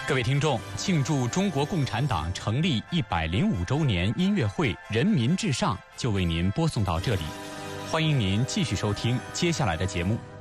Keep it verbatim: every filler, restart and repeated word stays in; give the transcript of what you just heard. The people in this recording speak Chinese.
各位听众，庆祝中国共产党成立一百零五周年音乐会《人民至上》就为您播送到这里，欢迎您继续收听接下来的节目。